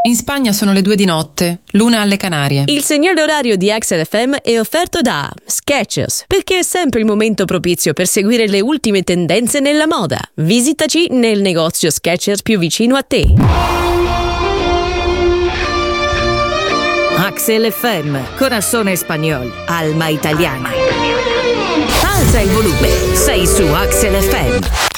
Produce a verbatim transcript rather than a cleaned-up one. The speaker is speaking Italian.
In Spagna sono le due di notte, l'una alle Canarie. Il segnale orario di Axel F M è offerto da Skechers, perché è sempre il momento propizio per seguire le ultime tendenze nella moda. Visitaci nel negozio Skechers più vicino a te. Axel F M, Corazón Español, Alma Italiana. Alza il volume, sei su Axel F M.